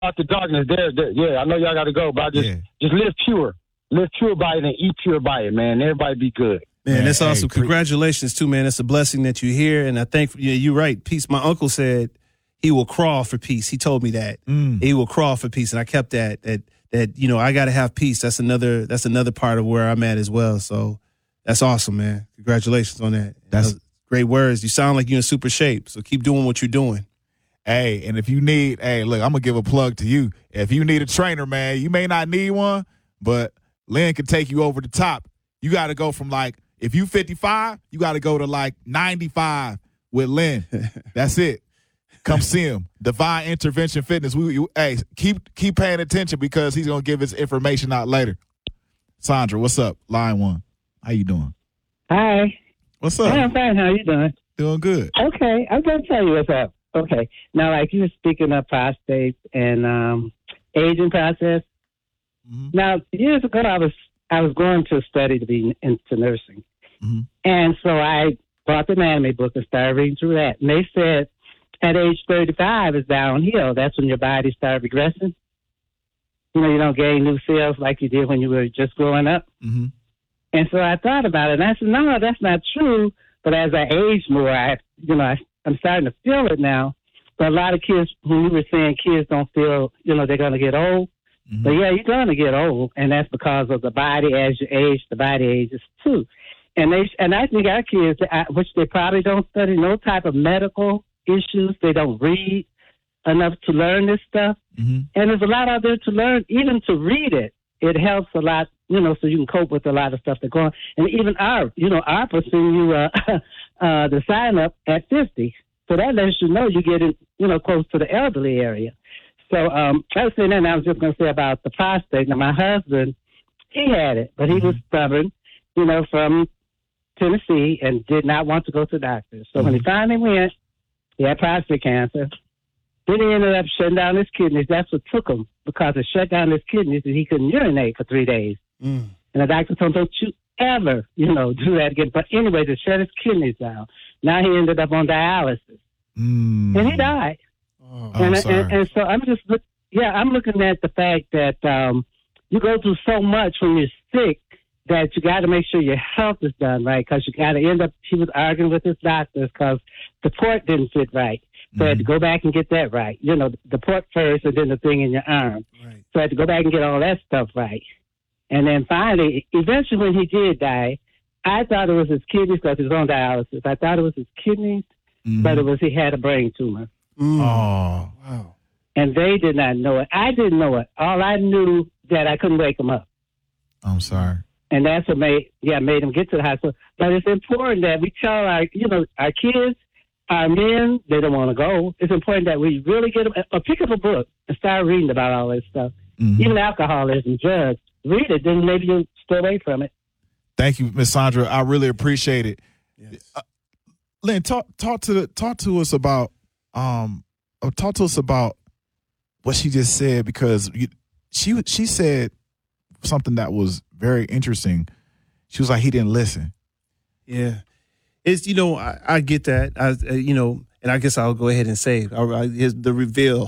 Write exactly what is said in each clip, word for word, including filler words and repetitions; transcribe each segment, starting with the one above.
out the darkness. There, there, yeah, I know y'all got to go, but I just, Yeah. just live pure. Live pure by it and eat pure by it, man. Everybody be good. Man, Man, that's hey, awesome. pre- Congratulations, too, man. It's a blessing that you're here. And I think, yeah, you're right. Peace. My uncle said he will crawl for peace. He told me that. Mm. He will crawl for peace. And I kept that, that, that, you know, I got to have peace. That's another, that's another part of where I'm at as well. So that's awesome, man. Congratulations on that. That's great words. You sound like you're in super shape. So keep doing what you're doing. Hey, and if you need, hey, look, I'm going to give a plug to you. If you need a trainer, man, you may not need one, but Lynn can take you over the top. You got to go from like, if you fifty-five, you got to go to like ninety-five with Lynn. That's it. Come see him. Divine Intervention Fitness. We, you, hey, keep keep paying attention because he's going to give his information out later. Sandra, what's up? Line one. How you doing? Hi. What's up? I'm fine. How you doing? Doing good. Okay. I'm going to tell you what's up. Okay. Now, like you were speaking of prostate and um, aging process. Mm-hmm. Now, years ago, I was I was going to study to be into nursing. Mm-hmm. And so I bought the anatomy book and started reading through that. And they said at age thirty-five is downhill. That's when your body started regressing. You know, you don't gain new cells like you did when you were just growing up. Mm-hmm. And so I thought about it, and I said, no, that's not true. But as I age more, I, you know, I, I'm starting to feel it now. But a lot of kids, when you were saying kids don't feel, you know, they're going to get old. Mm-hmm. But, yeah, you're going to get old, and that's because of the body. As you age, the body ages, too. And they, and I think our kids, which they probably don't study no type of medical issues, they don't read enough to learn this stuff. Mm-hmm. And there's a lot out there to learn, even to read it. It helps a lot, you know, so you can cope with a lot of stuff that's going on. And even our, you know, our send you uh, uh, the sign up at fifty. So that lets you know you're getting, you know, close to the elderly area. So um, I was saying that, and I was just going to say about the prostate. Now, my husband, he had it, but he mm-hmm. was stubborn, you know, from Tennessee and did not want to go to the doctor. So mm-hmm. when he finally went, he had prostate cancer. Then he ended up shutting down his kidneys. That's what took him, because it shut down his kidneys and he couldn't urinate for three days. Mm. And the doctor told him, don't you ever, you know, do that again. But anyway, to shut his kidneys down. Now he ended up on dialysis. Mm. And he died. Oh, and, I'm sorry. and, and so I'm just, look, yeah, I'm looking at the fact that um, you go through so much when you're sick that you got to make sure your health is done right, because you got to end up, he was arguing with his doctors because the port didn't fit right. So I had to go back and get that right. You know, the port first and then the thing in your arm. Right. So I had to go back and get all that stuff right. And then finally, eventually when he did die, I thought it was his kidneys because he was on dialysis. I thought it was his kidneys, Mm-hmm. but it was he had a brain tumor. Mm. Oh. Wow. And they did not know it. I didn't know it. All I knew that I couldn't wake him up. I'm sorry. And that's what made, yeah, made him get to the hospital. But it's important that we tell our, you know, our kids, our men, they don't want to go. It's important that we really get them, or pick up a book and start reading about all this stuff. Mm-hmm. Even alcoholism, drugs. Read it, then maybe you'll stay away from it. Thank you, Miss Sandra. I really appreciate it. Yes. Uh, Lynn, talk talk to the, talk to us about um uh, talk to us about what she just said, because you, she she said something that was very interesting. She was like, he didn't listen. Yeah. It's, you know, I, I get that. I, uh, you know, and I guess I'll go ahead and say I, I, here's the reveal.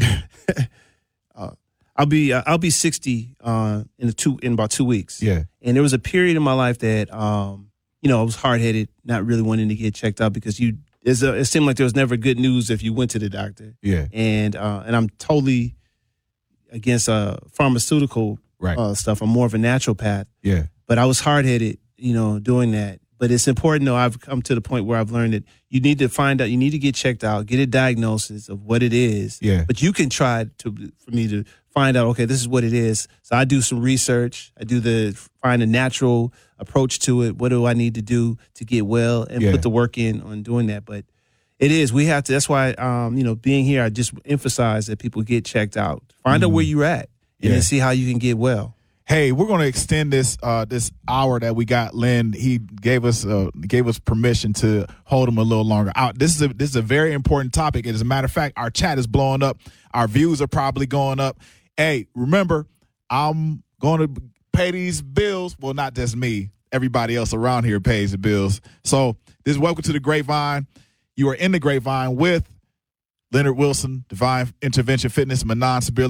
uh, I'll be uh, I'll be sixty uh, in a two in about two weeks. Yeah. And there was a period in my life that um, you know, I was hard headed, not really wanting to get checked out because you it's a, it seemed like there was never good news if you went to the doctor. Yeah. And uh, and I'm totally against uh, pharmaceutical Right. uh, stuff. I'm more of a naturopath. Yeah. But I was hard headed, you know, doing that. But it's important, though. I've come to the point where I've learned that you need to find out, you need to get checked out, get a diagnosis of what it is. Yeah. But you can try to for me to find out, okay, this is what it is. So I do some research. I do the find a natural approach to it. What do I need to do to get well and Yeah. put the work in on doing that? But it is. We have to. That's why, um, you know, being here, I just emphasize that people get checked out. Find Mm. out where you're at and Yeah. then see how you can get well. Hey, we're going to extend this uh, this hour that we got. Lynn, he gave us uh, gave us permission to hold him a little longer. Out. This is a this is a very important topic. As a matter of fact, our chat is blowing up. Our views are probably going up. Hey, remember, I'm going to pay these bills. Well, not just me. Everybody else around here pays the bills. So this is Welcome to the Grapevine. You are in the Grapevine with Leonard Wilson, Divine Intervention Fitness, Manon Sabir.